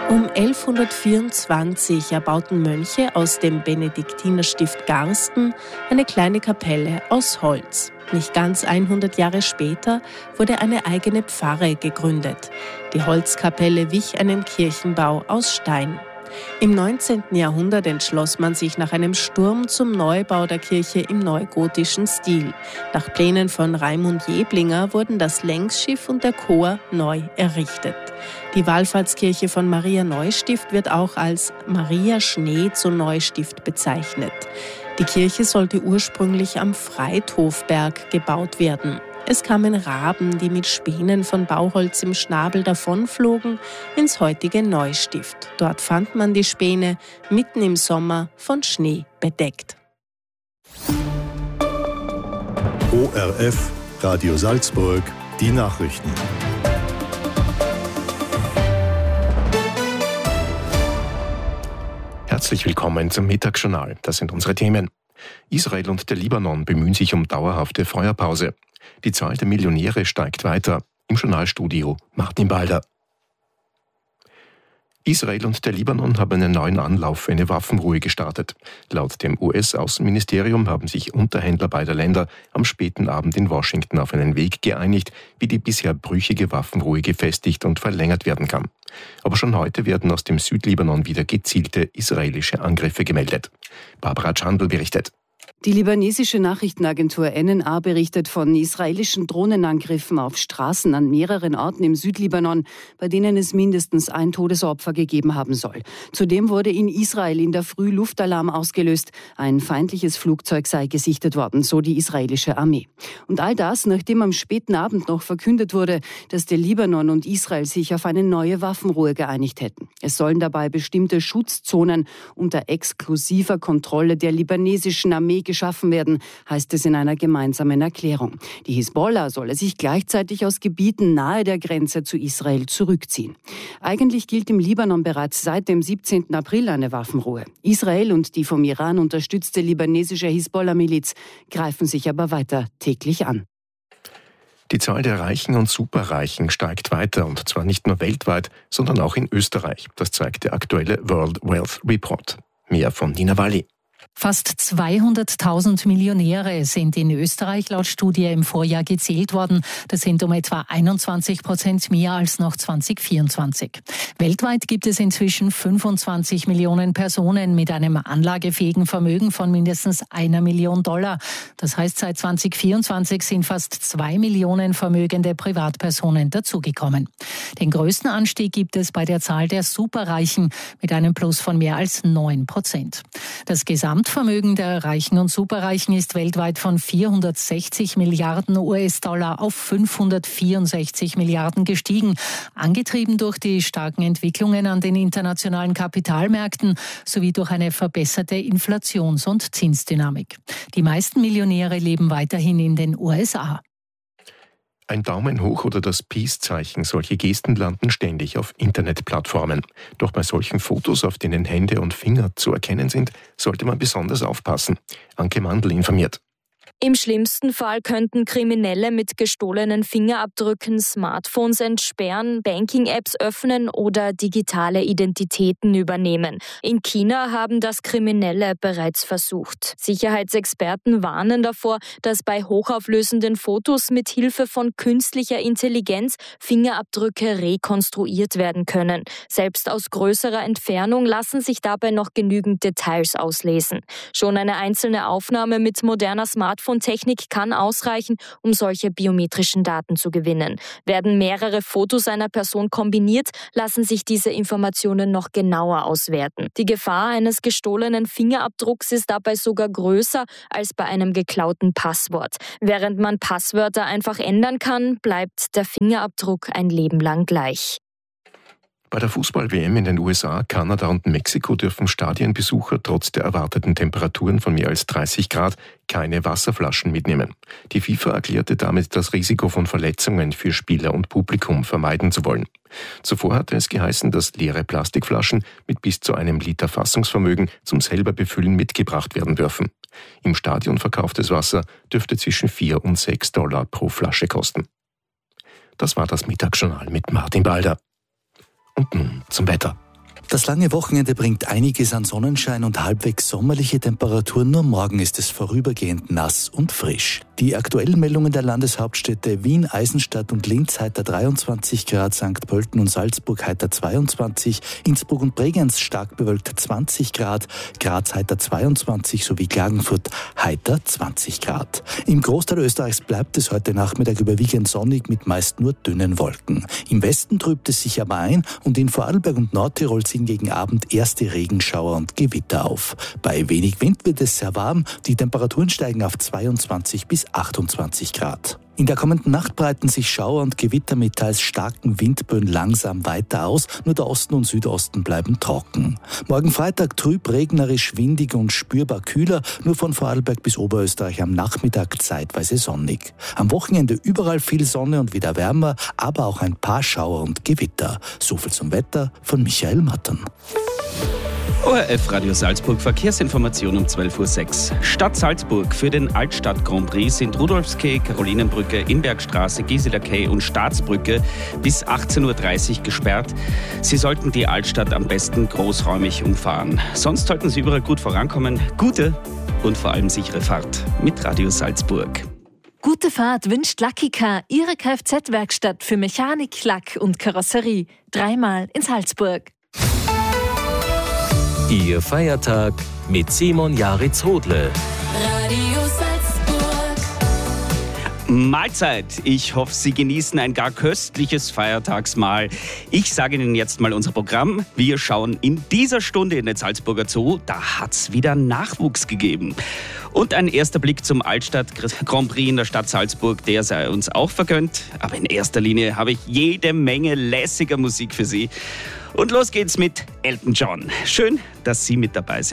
Um 1124 erbauten Mönche aus dem Benediktinerstift Garsten eine kleine Kapelle aus Holz. Nicht ganz 100 Jahre später wurde eine eigene Pfarre gegründet. Die Holzkapelle wich einem Kirchenbau aus Stein. Im 19. Jahrhundert entschloss man sich nach einem Sturm zum Neubau der Kirche im neugotischen Stil. Nach Plänen von Raimund Jeblinger wurden das Längsschiff und der Chor neu errichtet. Die Wallfahrtskirche von Maria Neustift wird auch als Maria Schnee zu Neustift bezeichnet. Die Kirche sollte ursprünglich am Freithofberg gebaut werden. Es kamen Raben, die mit Spänen von Bauholz im Schnabel davonflogen, ins heutige Neustift. Dort fand man die Späne mitten im Sommer von Schnee bedeckt. ORF, Radio Salzburg, die Nachrichten. Herzlich willkommen zum Mittagsjournal. Das sind unsere Themen. Israel und der Libanon bemühen sich um dauerhafte Feuerpause. Die Zahl der Millionäre steigt weiter. Im Journalstudio Martin Balder. Israel und der Libanon haben einen neuen Anlauf für eine Waffenruhe gestartet. Laut dem US-Außenministerium haben sich Unterhändler beider Länder am späten Abend in Washington auf einen Weg geeinigt, wie die bisher brüchige Waffenruhe gefestigt und verlängert werden kann. Aber schon heute werden aus dem Südlibanon wieder gezielte israelische Angriffe gemeldet. Barbara Chandl berichtet. Die libanesische Nachrichtenagentur NNA berichtet von israelischen Drohnenangriffen auf Straßen an mehreren Orten im Südlibanon, bei denen es mindestens ein Todesopfer gegeben haben soll. Zudem wurde in Israel in der Früh Luftalarm ausgelöst. Ein feindliches Flugzeug sei gesichtet worden, so die israelische Armee. Und all das, nachdem am späten Abend noch verkündet wurde, dass der Libanon und Israel sich auf eine neue Waffenruhe geeinigt hätten. Es sollen dabei bestimmte Schutzzonen unter exklusiver Kontrolle der libanesischen Armee geschaffen werden, heißt es in einer gemeinsamen Erklärung. Die Hisbollah solle sich gleichzeitig aus Gebieten nahe der Grenze zu Israel zurückziehen. Eigentlich gilt im Libanon bereits seit dem 17. April eine Waffenruhe. Israel und die vom Iran unterstützte libanesische Hisbollah-Miliz greifen sich aber weiter täglich an. Die Zahl der Reichen und Superreichen steigt weiter, und zwar nicht nur weltweit, sondern auch in Österreich. Das zeigt der aktuelle World Wealth Report. Mehr von Nina Walli. Fast 200.000 Millionäre sind in Österreich laut Studie im Vorjahr gezählt worden. Das sind um etwa 21% mehr als noch 2024. Weltweit gibt es inzwischen 25 Millionen Personen mit einem anlagefähigen Vermögen von mindestens $1 Million. Das heißt, seit 2024 sind fast 2 Millionen vermögende Privatpersonen dazugekommen. Den größten Anstieg gibt es bei der Zahl der Superreichen mit einem Plus von mehr als 9%. Das Gesamtvermögen der Reichen und Superreichen ist weltweit von 460 Milliarden US-Dollar auf 564 Milliarden gestiegen, angetrieben durch die starken Entwicklungen an den internationalen Kapitalmärkten sowie durch eine verbesserte Inflations- und Zinsdynamik. Die meisten Millionäre leben weiterhin in den USA. Ein Daumen hoch oder das Peace-Zeichen, solche Gesten landen ständig auf Internetplattformen. Doch bei solchen Fotos, auf denen Hände und Finger zu erkennen sind, sollte man besonders aufpassen. Anke Mandl informiert. Im schlimmsten Fall könnten Kriminelle mit gestohlenen Fingerabdrücken Smartphones entsperren, Banking-Apps öffnen oder digitale Identitäten übernehmen. In China haben das Kriminelle bereits versucht. Sicherheitsexperten warnen davor, dass bei hochauflösenden Fotos mit Hilfe von künstlicher Intelligenz Fingerabdrücke rekonstruiert werden können. Selbst aus größerer Entfernung lassen sich dabei noch genügend Details auslesen. Schon eine einzelne Aufnahme mit moderner Smartphone-Technik kann ausreichen, um solche biometrischen Daten zu gewinnen. Werden mehrere Fotos einer Person kombiniert, lassen sich diese Informationen noch genauer auswerten. Die Gefahr eines gestohlenen Fingerabdrucks ist dabei sogar größer als bei einem geklauten Passwort. Während man Passwörter einfach ändern kann, bleibt der Fingerabdruck ein Leben lang gleich. Bei der Fußball-WM in den USA, Kanada und Mexiko dürfen Stadienbesucher trotz der erwarteten Temperaturen von mehr als 30 Grad keine Wasserflaschen mitnehmen. Die FIFA erklärte damit, das Risiko von Verletzungen für Spieler und Publikum vermeiden zu wollen. Zuvor hatte es geheißen, dass leere Plastikflaschen mit bis zu 1 Liter Fassungsvermögen zum selber befüllen mitgebracht werden dürfen. Im Stadion verkauftes Wasser dürfte zwischen $4 und $6 pro Flasche kosten. Das war das Mittagsjournal mit Martin Balder. Und nun zum Wetter. Das lange Wochenende bringt einiges an Sonnenschein und halbwegs sommerliche Temperaturen. Nur morgen ist es vorübergehend nass und frisch. Die aktuellen Meldungen der Landeshauptstädte Wien, Eisenstadt und Linz heiter 23 Grad, St. Pölten und Salzburg heiter 22, Innsbruck und Bregenz stark bewölkt 20 Grad, Graz heiter 22 sowie Klagenfurt heiter 20 Grad. Im Großteil Österreichs bleibt es heute Nachmittag überwiegend sonnig mit meist nur dünnen Wolken. Im Westen trübt es sich aber ein und in Vorarlberg und Nordtirol ziehen gegen Abend erste Regenschauer und Gewitter auf. Bei wenig Wind wird es sehr warm, die Temperaturen steigen auf 22 bis 28 Grad. In der kommenden Nacht breiten sich Schauer und Gewitter mit teils starken Windböen langsam weiter aus, nur der Osten und Südosten bleiben trocken. Morgen Freitag trüb, regnerisch, windig und spürbar kühler, nur von Vorarlberg bis Oberösterreich am Nachmittag zeitweise sonnig. Am Wochenende überall viel Sonne und wieder wärmer, aber auch ein paar Schauer und Gewitter. So viel zum Wetter von Michael Mattern. ORF Radio Salzburg, Verkehrsinformation um 12.06 Uhr. Stadt Salzburg. Für den Altstadt Grand Prix sind Rudolfskay, Karolinenbrücke, Inbergstraße, Gisela Quay und Staatsbrücke bis 18.30 Uhr gesperrt. Sie sollten die Altstadt am besten großräumig umfahren. Sonst sollten Sie überall gut vorankommen. Gute und vor allem sichere Fahrt mit Radio Salzburg. Gute Fahrt wünscht Lucky Car, Ihre Kfz-Werkstatt für Mechanik, Lack und Karosserie. 3-mal in Salzburg. Ihr Feiertag mit Simon Jaritz-Hodle. Radio Salzburg. Mahlzeit. Ich hoffe, Sie genießen ein gar köstliches Feiertagsmahl. Ich sage Ihnen jetzt mal unser Programm. Wir schauen in dieser Stunde in den Salzburger Zoo. Da hat's wieder Nachwuchs gegeben. Und ein erster Blick zum Altstadt Grand Prix in der Stadt Salzburg, der sei uns auch vergönnt. Aber in erster Linie habe ich jede Menge lässiger Musik für Sie. Und los geht's mit Elton John. Schön, dass Sie mit dabei sind.